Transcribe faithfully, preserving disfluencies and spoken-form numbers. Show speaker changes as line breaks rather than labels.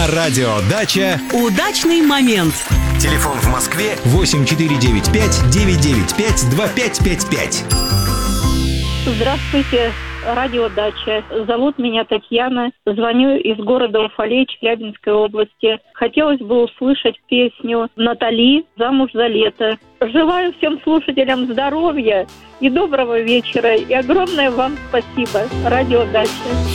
На радио «Дача»
удачный момент.
Телефон в Москве восемь четыре девять пять девять девять пять два пять пять пять.
Здравствуйте, радио «Дача». Зовут меня Татьяна. Звоню из города Уфалей, Челябинской области. Хотелось бы услышать песню Натали «Замуж за лето». Желаю всем слушателям здоровья и доброго вечера. И огромное вам спасибо, радио «Дача».